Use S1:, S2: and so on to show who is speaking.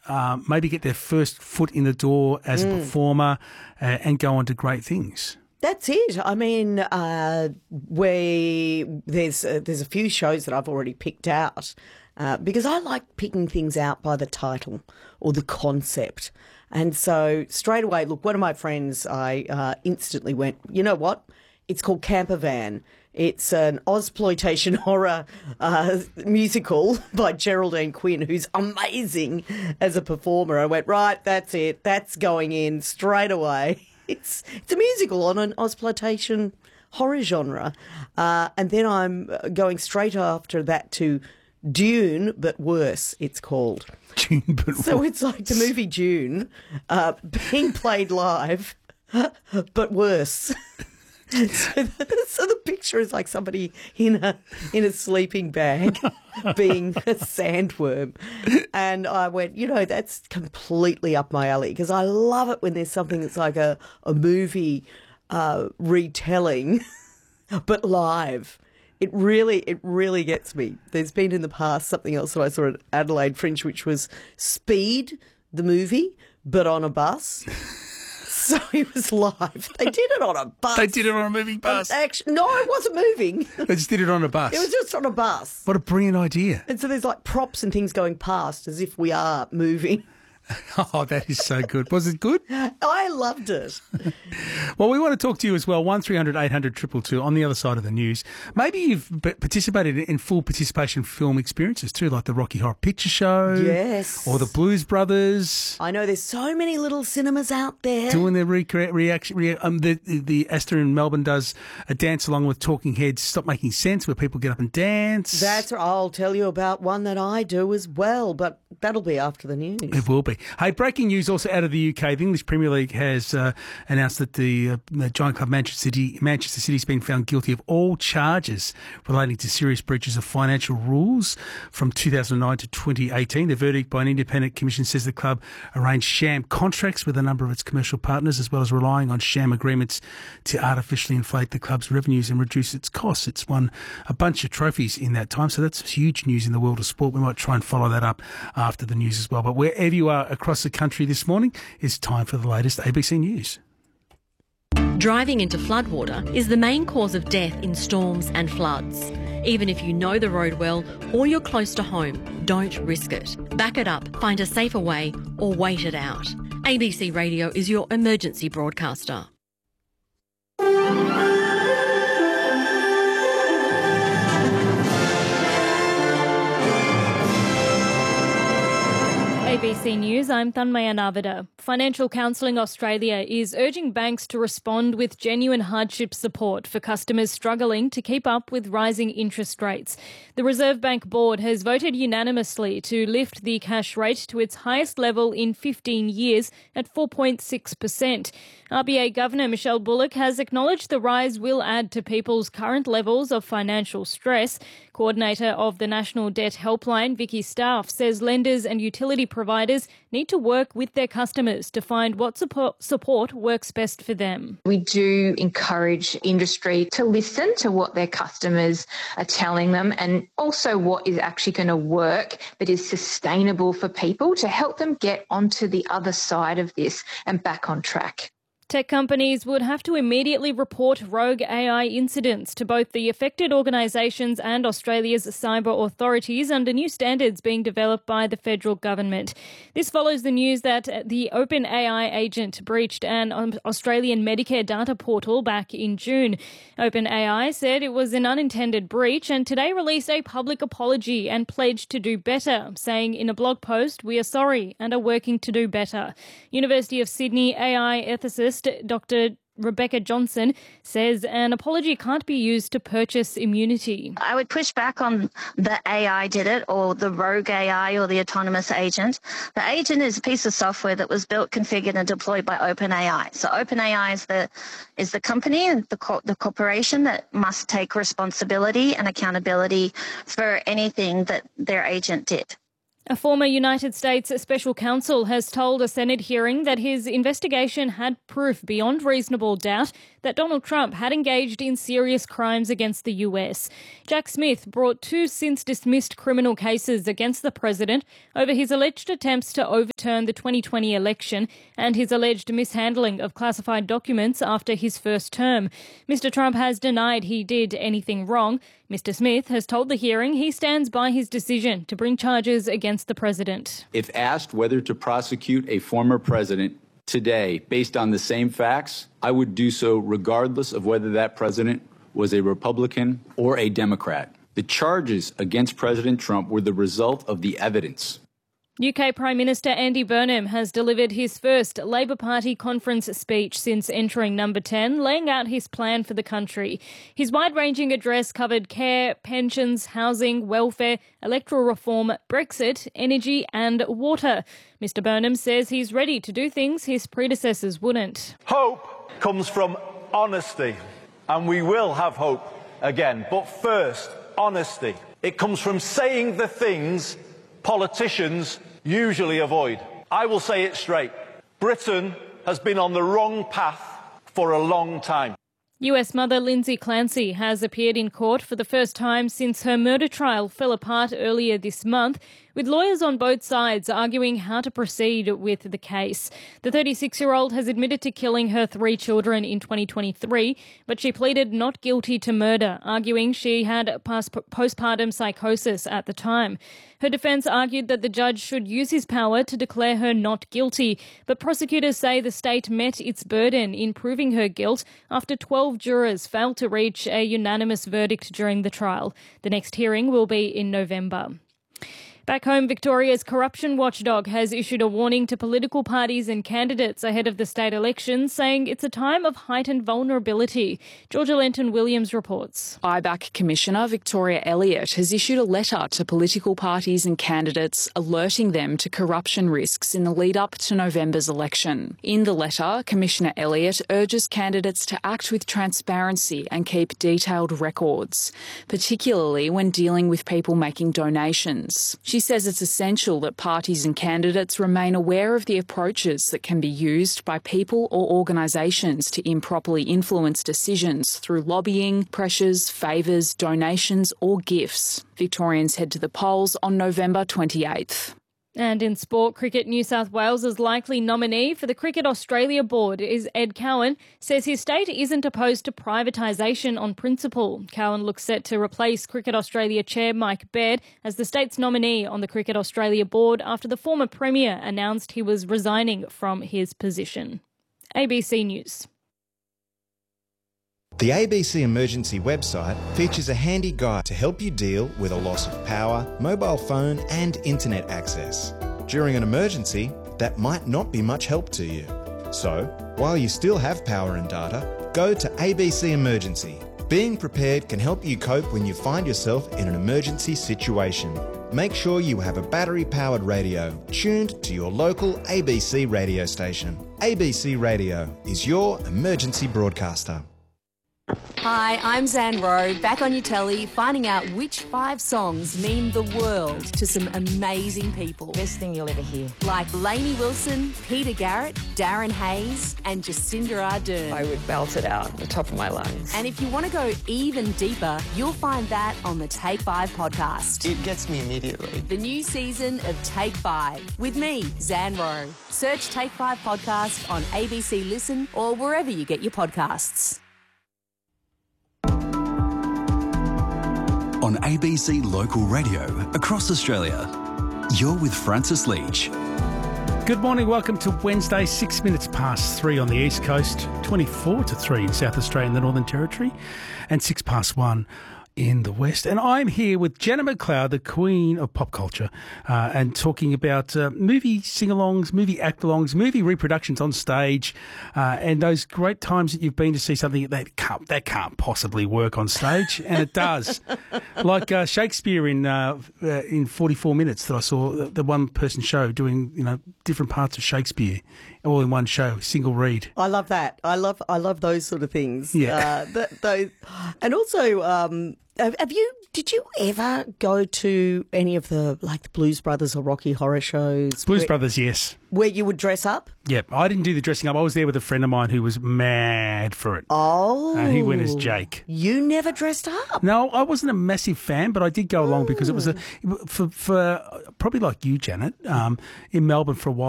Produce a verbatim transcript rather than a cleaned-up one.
S1: uh, maybe get their first foot in the door as mm. a performer uh, and go on to great things.
S2: That's it. I mean, uh, we there's uh, there's a few shows that I've already picked out uh, because I like picking things out by the title or the concept. And so straight away, look, one of my friends, I uh, instantly went, you know what? It's called Campervan. It's an Ozploitation horror uh, musical by Geraldine Quinn, who's amazing as a performer. I went, right, that's it. That's going in straight away. It's it's a musical on an Ozploitation horror genre. Uh, and then I'm going straight after that to Dune, but worse, it's called.
S1: Dune, but
S2: so
S1: worse.
S2: It's like the movie Dune uh, being played live, but worse. So the, so the picture is like somebody in a in a sleeping bag being a sandworm. And I went, you know, that's completely up my alley because I love it when there's something that's like a, a movie uh, retelling, but live. It really, it really gets me. There's been in the past something else that I saw at Adelaide Fringe, which was Speed, the movie, but on a bus. So it was live. They did it on a bus.
S1: They did it on a moving bus?
S2: Actually, no, it wasn't moving.
S1: They just did it on a bus?
S2: It was just on a bus.
S1: What a brilliant idea.
S2: And so there's like props and things going past as if we are moving.
S1: Oh, that is so good. Was it good?
S2: I loved it.
S1: Well, we want to talk to you as well. one three hundred eight hundred two two two on the other side of the news. Maybe you've participated in full participation film experiences too, like the Rocky Horror Picture Show.
S2: Yes.
S1: Or the Blues Brothers.
S2: I know there's so many little cinemas out there.
S1: Doing their recre- reaction. Re- um, the, the Astor in Melbourne does a dance along with Talking Heads, Stop Making Sense, where people get up and dance.
S2: That's I'll tell you about one that I do as well, but that'll be after the news.
S1: It will be. Hey, breaking news also out of the U K. The English Premier League has uh, announced that the, uh, the giant club Manchester City, Manchester City has been found guilty of all charges relating to serious breaches of financial rules from two thousand nine to twenty eighteen. The verdict by an independent commission says the club arranged sham contracts with a number of its commercial partners, as well as relying on sham agreements to artificially inflate the club's revenues and reduce its costs. It's won a bunch of trophies in that time, so that's huge news in the world of sport. We might try and follow that up after the news as well. But wherever you are across the country this morning, it's time for the latest A B C News.
S3: Driving into floodwater is the main cause of death in storms and floods. Even if you know the road well or you're close to home, don't risk it. Back it up, find a safer way or wait it out. A B C Radio is your emergency broadcaster.
S4: A B C News, I'm Thanmaya Navida. Financial Counselling Australia is urging banks to respond with genuine hardship support for customers struggling to keep up with rising interest rates. The Reserve Bank Board has voted unanimously to lift the cash rate to its highest level in fifteen years at four point six percent. R B A Governor Michelle Bullock has acknowledged the rise will add to people's current levels of financial stress. Coordinator of the National Debt Helpline, Vicky Staff, says lenders and utility providers need to work with their customers to find what support, support works best for them.
S5: We do encourage industry to listen to what their customers are telling them and also what is actually going to work that is sustainable for people to help them get onto the other side of this and back on track.
S4: Tech companies would have to immediately report rogue A I incidents to both the affected organisations and Australia's cyber authorities under new standards being developed by the federal government. This follows the news that the OpenAI agent breached an Australian Medicare data portal back in June. OpenAI said it was an unintended breach and today released a public apology and pledged to do better, saying in a blog post, "We are sorry and are working to do better." University of Sydney A I ethicist Doctor Rebecca Johnson says an apology can't be used to purchase immunity.
S6: I would push back on the A I did it or the rogue A I or the autonomous agent. The agent is a piece of software that was built, configured and deployed by OpenAI. So OpenAI is the is the company, the, co- the corporation that must take responsibility and accountability for anything that their agent did.
S4: A former United States special counsel has told a Senate hearing that his investigation had proof beyond reasonable doubt that Donald Trump had engaged in serious crimes against the U S. Jack Smith brought two since-dismissed criminal cases against the president over his alleged attempts to overturn the twenty twenty election and his alleged mishandling of classified documents after his first term. Mister Trump has denied he did anything wrong. Mister Smith has told the hearing he stands by his decision to bring charges against the president.
S7: If asked whether to prosecute a former president today based on the same facts, I would do so regardless of whether that president was a Republican or a Democrat. The charges against President Trump were the result of the evidence.
S4: U K Prime Minister Andy Burnham has delivered his first Labor Party conference speech since entering number ten, laying out his plan for the country. His wide-ranging address covered care, pensions, housing, welfare, electoral reform, Brexit, energy and water. Mister Burnham says he's ready to do things his predecessors wouldn't.
S8: Hope comes from honesty, and we will have hope again. But first, honesty. It comes from saying the things politicians usually avoid. I will say it straight. Britain has been on the wrong path for a long time.
S4: U S mother Lindsay Clancy has appeared in court for the first time since her murder trial fell apart earlier this month, with lawyers on both sides arguing how to proceed with the case. The thirty-six-year-old has admitted to killing her three children in twenty twenty-three, but she pleaded not guilty to murder, arguing she had postpartum psychosis at the time. Her defence argued that the judge should use his power to declare her not guilty, but prosecutors say the state met its burden in proving her guilt after twelve jurors failed to reach a unanimous verdict during the trial. The next hearing will be in November. Back home, Victoria's corruption watchdog has issued a warning to political parties and candidates ahead of the state elections, saying it's a time of heightened vulnerability. Georgia Lenton-Williams reports.
S9: I BAC Commissioner Victoria Elliott has issued a letter to political parties and candidates alerting them to corruption risks in the lead-up to November's election. In the letter, Commissioner Elliott urges candidates to act with transparency and keep detailed records, particularly when dealing with people making donations. She says it's essential that parties and candidates remain aware of the approaches that can be used by people or organisations to improperly influence decisions through lobbying, pressures, favours, donations or gifts. Victorians head to the polls on November twenty-eighth.
S4: And in sport, Cricket New South Wales' likely nominee for the Cricket Australia board is Ed Cowan, says his state isn't opposed to privatisation on principle. Cowan looks set to replace Cricket Australia chair Mike Baird as the state's nominee on the Cricket Australia board after the former premier announced he was resigning from his position. A B C News.
S10: The A B C Emergency website features a handy guide to help you deal with a loss of power, mobile phone and internet access. During an emergency, that might not be much help to you. So, while you still have power and data, go to A B C Emergency. Being prepared can help you cope when you find yourself in an emergency situation. Make sure you have a battery-powered radio tuned to your local A B C radio station. A B C Radio is your emergency broadcaster.
S11: Hi, I'm Zan Rowe, back on your telly, finding out which five songs mean the world to some amazing people.
S12: Best thing you'll ever hear.
S11: Like Lainey Wilson, Peter Garrett, Darren Hayes and Jacinda Ardern.
S12: I would belt it out at the top of my lungs.
S11: And if you want to go even deeper, you'll find that on the Take Five podcast.
S13: It gets me immediately.
S11: The new season of Take Five with me, Zan Rowe. Search Take Five podcast on A B C Listen or wherever you get your podcasts.
S14: On A B C Local Radio across Australia, you're with Francis Leach.
S1: Good morning, welcome to Wednesday, six minutes past three on the East Coast, twenty-four to three in South Australia and the Northern Territory, and six past one in the West. And I'm here with Jenna McLeod, the queen of pop culture, uh, and talking about uh, movie sing-alongs, movie act-alongs, movie reproductions on stage, uh, and those great times that you've been to see something that can't, that can't possibly work on stage, and it does. Like uh, Shakespeare in uh, uh, in forty-four minutes that I saw, the, the one-person show doing, you know, different parts of Shakespeare all in one show, single read.
S2: I love that. I love I love those sort of things.
S1: Yeah.
S2: Uh, th- those, and also, um, have have you? Did you ever go to any of the like the Blues Brothers or Rocky Horror shows?
S1: Blues
S2: where,
S1: Brothers, yes.
S2: Where you would dress up?
S1: Yeah, I didn't do the dressing up. I was there with a friend of mine who was mad for it.
S2: Oh.
S1: Uh, he went as Jake.
S2: You never dressed up?
S1: No, I wasn't a massive fan, but I did go along because it was a for, for probably like you, Janet, um, in Melbourne for a while.